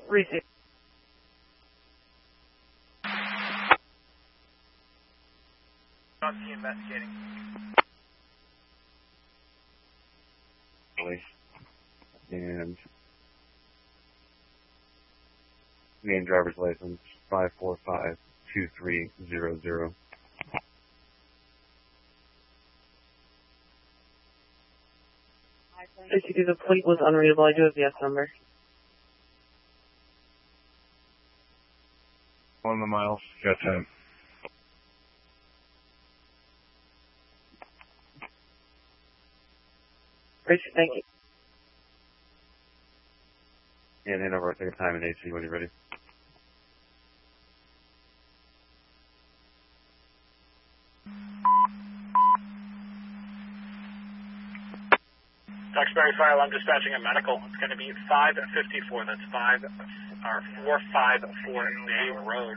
Receive. Investigating. And main driver's license 5452300. Basically, the plate was unreadable. I do have the S number. 1 miles. Got time. Great, thank you. And hand over our second time in AC when you're ready. Duxbury Fire Alarm dispatching a medical. It's going to be 554. That's 454 Bay Road.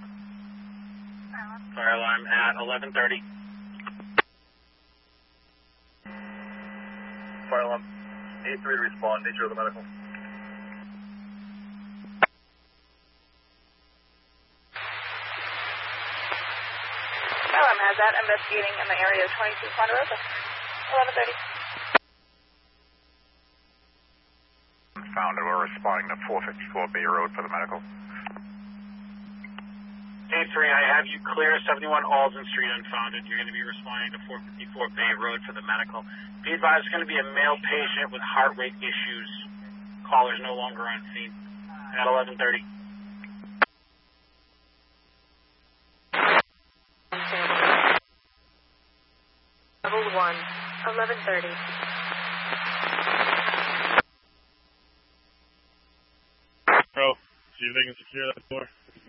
Fire alarm at 11:30. Fire alarm 83 to respond. Nature of the medical. Fire alarm has that. Investigating in the area of 22 Ponderosa. 11:30. Found it. We're responding to 454 Bay Road for the medical. 83, I have you clear 71 Alden Street unfounded. You're going to be responding to 454 Bay Road for the medical. Be advised, it's going to be a male patient with heart rate issues. Caller's no longer on scene at 11:30. Level 1, 11:30. Bro, see if they can secure that door.